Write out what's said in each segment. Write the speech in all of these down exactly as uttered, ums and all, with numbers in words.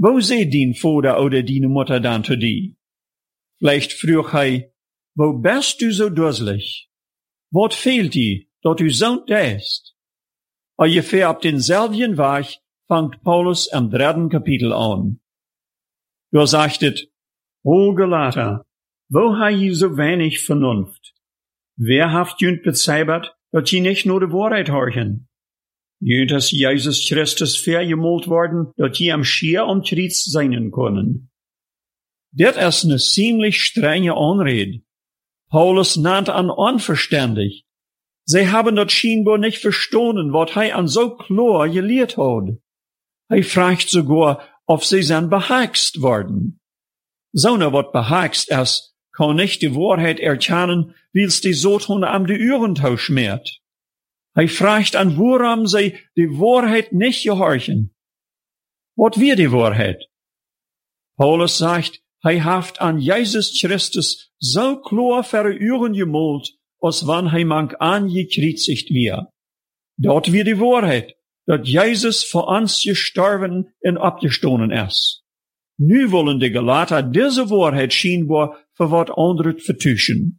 wo seht din Vater oder dine Mutter dann zu die? Vielleicht früh hei, wo bist du so dusselig? Wat fehlt die, dat du so däst? Ungefähr ab denselben Weg fangt Paulus am dritten Kapitel an. Da sagt es, O Galater, wo ha je so wenig Vernunft? Wer haft jünt bezeibert, dat je nicht nur de Wahrheit horchen? Jünt as Jesus Christus vergemalt worden, dat je am Schier und Triets seinen können. Dit is ne ziemlich strenge Anrede. Paulus nannte an unverständig. Sie haben dort scheinbar nicht verstanden, wat hij an so klar gelehrt hat. Hij fragt sogar, ob sie sind behext worden. So ne wat behext is, kann nicht die Wahrheit erkennen, wils die Sothunde am die Ührentau schmiert. Hij fragt an, woran sie die Wahrheit nicht gehorchen. Wat wir die Wahrheit? Paulus sagt, hij haft an Jesus Christus so klar für Ühren gemalt, als wann hij mank angekreuzigt wir. Dort wir die Wahrheit, dat Jesus für uns gestorben und abgestoßen ist. Nu wollen die Galater diese Wahrheit scheinbar für wat anderes vertuschen.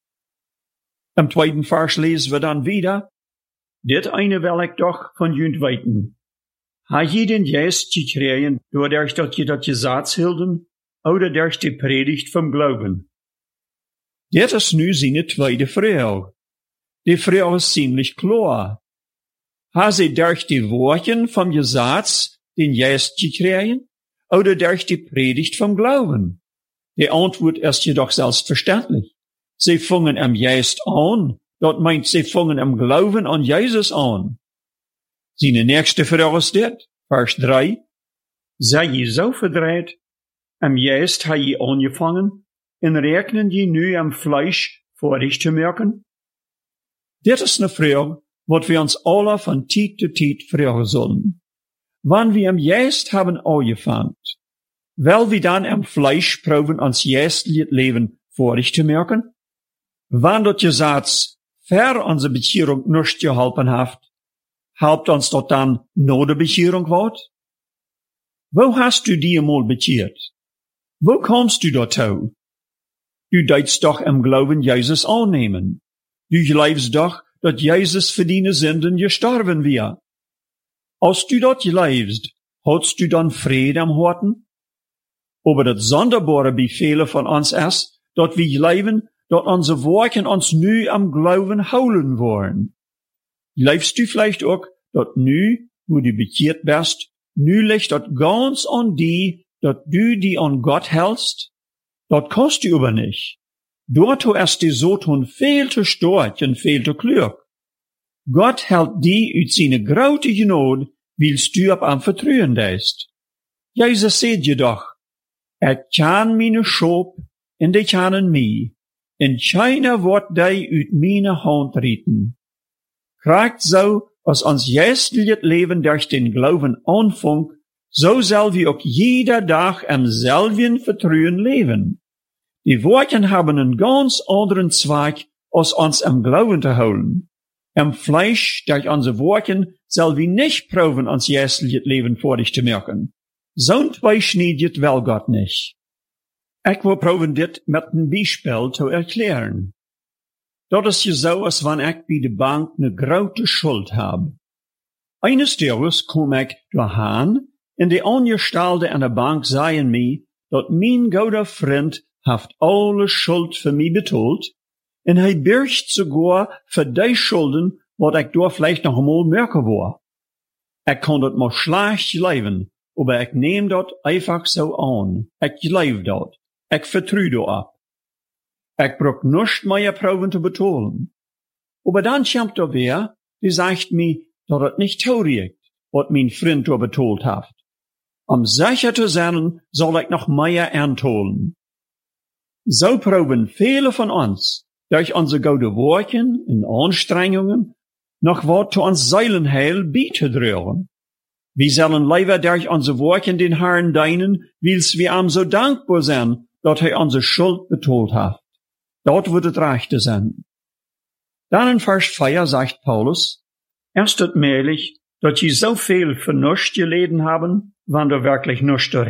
Im zweiten Vers lesen wir dann wieder, dit eine will ich doch von jünt weiten. Ha je den Geist gekriegen, doordat dat je dat Gesetz hielden, oder durch die Predigt vom Glauben? Dit is nu seine tweede Frage. Die Frage ist ziemlich klar. Ha sie durch die Worte vom Gesetz den Geist gekriegen, oder durch die Predigt vom Glauben? Die Antwort ist jedoch selbstverständlich. Sie fangen am Geist an, dat meint sie fangen am Glauben an Jesus an. Seine nächste Frage ist dit, Vers drei. Sei je so verdreht, am Geist ha je angefangen, en rekenen je nu am Fleisch vor dich zu merken? Dit is ne Frage, wat wir uns alle von Zeit zu Zeit fragen sollen. Wann wir am Geist haben angefangen, weil wir dann am Fleisch proben, ans geistliche Leben vor dich zu merken? Wann dat Gesetz für unsere Bekehrung nicht geholfen hat, helpt uns dort dann no de Bekehrung wat? Wo hast du die einmal bekehrt? Wo kommst du dazu? Du deitst doch im Glauben Jesus annehmen. Du glaubst doch, dat Jesus für deine Sünden gestorben wir. Als du dort glaubst, hast du dann Friede am Herzen? Aber das sonderbare Befehle von uns ist, dat wir glauben, dat unsere Worte uns nu am Glauben holen wollen. Glaubst du vielleicht auch, dat nu, wo du bekehrt bist, nu liegt dat ganz an die, dat du die an Gott hältst? Dat kannst du aber nicht. Dort ist die Sothun viel zu stark und viel zu klug. Gott hält die uit seine grote Genade, willst du ab am Vertrauen deist. Jesus seht jedoch, er kann meine Schop, und die kennen mich, und keiner wird die uit meine Hand rieten. Kriegt so, als ons geistliches Leben durch den Glauben anfängt, so soll wir auch jeder Tag am selben Vertrauen leben. Die Worte haben einen ganz anderen Zweig, als uns am Glauben zu holen. Am Fleisch, durch unsere Worte, soll wir nicht proben, uns geistliches Leben vor dich zu merken. Zo'n zweischneidet wel Gott nicht. Ich will proben dit mit einem Beispiel zu erklären. Dat is je so, als wann ich bei der Bank ne grote Schuld habe. Eines Tages kom ich daheim, und die Angestellte an der Bank sagen mir, dat mein guter Freund haft alle Schuld für mich betalt, und hij birgt sogar für die Schulden, wat ich da vielleicht noch einmal merken war. Ich kann dat mal schlecht leben, aber ich nehm dat einfach so an. Ich glaub dat. Ich vertrau da ab. Ich brauch nicht mehr Proben zu betalen. Aber dann kommt da wer, die sagt mir, dass das nicht taugt, was mein Freund da betalt hat. Um sicher zu sein, soll ich noch mehr antollen. So proben viele von uns, durch unsere gute Worte und Anstrengungen, noch was zu uns Seelenheil beizutragen. Wir sollen lieber durch unsere Worte den Herrn dienen, weil's wir ihm so dankbar sind, dass er unsere Schuld betalt hat. Dort wird es rechte sein. Dann in Vers vier sagt Paulus, erst het möglich, dass sie so viel für nichts geleden haben, wann da wirklich nichts